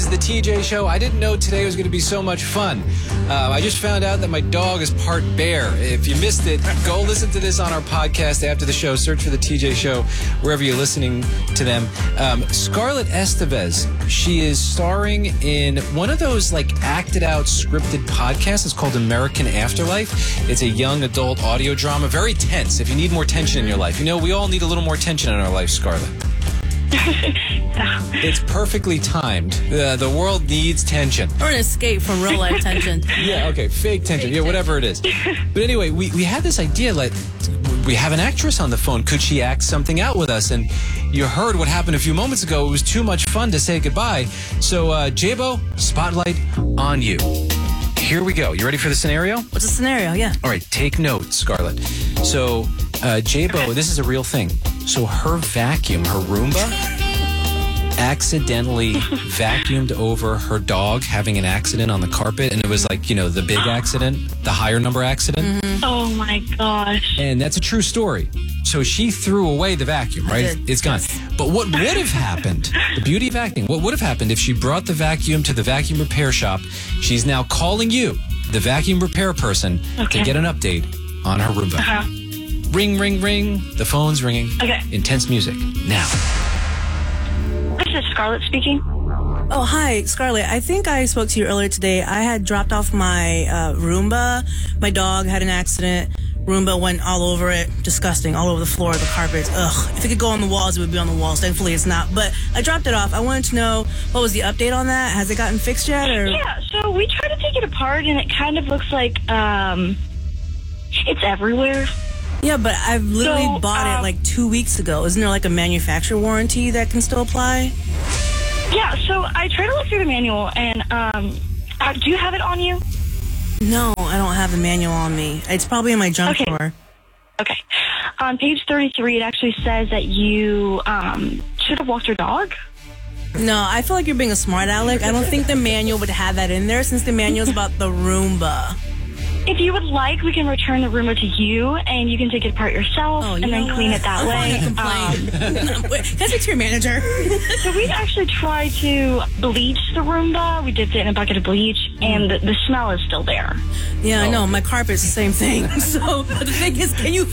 is the TJ Show. I didn't know today was going to be so much fun. I just found out that my dog is part bear. If you missed it, go listen to this on our podcast after the show. Search for the TJ Show wherever you're listening to them. Scarlett Estevez, she is starring in one of those like acted out scripted podcasts. It's called American Afterlife. It's a young adult audio drama. Very tense. If you need more tension in your life. You know, we all need a little more tension in our life, Scarlett. It's perfectly timed. The world needs tension. Or an escape from real life tension. Yeah, okay, fake tension. Yeah, whatever it is. But anyway, we had this idea, like, we have an actress on the phone. Could she act something out with us? And you heard what happened a few moments ago. It was too much fun to say goodbye. So, Jabo, spotlight on you. Here we go. You ready for the scenario? What's the scenario? Yeah. All right, take note, Scarlett. So, Jabo, this is a real thing. So her vacuum, her Roomba, accidentally vacuumed over her dog having an accident on the carpet. And it was like, you know, the big accident, the higher number accident. Mm-hmm. Oh, my gosh. And that's a true story. So she threw away the vacuum, right? It's gone. But what would have happened, the beauty of acting, what would have happened if she brought the vacuum to the vacuum repair shop? She's now calling you, the vacuum repair person, to get an update on her Roomba. Ring, ring, ring. The phone's ringing. Okay. Intense music. Now. This is Scarlett speaking. Oh, hi, Scarlett. I think I spoke to you earlier today. I had dropped off my Roomba. My dog had an accident. Roomba went all over it. Disgusting. All over the floor, the carpets. Ugh. If it could go on the walls, it would be on the walls. Thankfully, it's not. But I dropped it off. I wanted to know, what was the update on that? Has it gotten fixed yet? Or? Yeah, so we tried to take it apart, and it kind of looks like it's everywhere. Yeah, but I've literally bought it like 2 weeks ago. Isn't there like a manufacturer warranty that can still apply? Yeah, so I tried to look through the manual, and do you have it on you? No, I don't have the manual on me. It's probably in my junk drawer. Okay. On page 33, it actually says that you should have walked your dog. No, I feel like you're being a smart aleck. I don't think the manual would have that in there since the manual's about the Roomba. If you would like, we can return the Roomba to you, and you can take it apart yourself and then clean it that way. Can I speak to your manager? So we actually tried to bleach the Roomba. We dipped it in a bucket of bleach, and the smell is still there. Yeah, I know. My carpet's the same thing. So, but the thing is, can you